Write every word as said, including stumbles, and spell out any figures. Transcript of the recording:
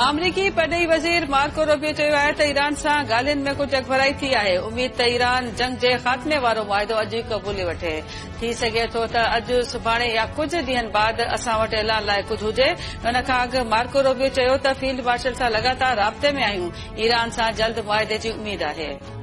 अमरीकी परॾेही वज़ीर मार्को रूबियो चयो आहे त ईरान सां ॻाल्हियुनि में कुझु अॻभराई थी आहे। उमीद त ईरान जंग जे ख़ात्मे वारो मुआहिदो अॼु ई क़बूले वठे। थी सघे थो त अॼु सुभाणे या कुझु ॾींहनि बाद असां वटि ऐलान लाइ कुझु हुजे। हुन खां अॻु मार्को रूबियो चयो त फील्ड मार्शल सां लगातार राब्ते में आहियूं। ईरान सां जल्द मुआहिदे जी उमीद आहे।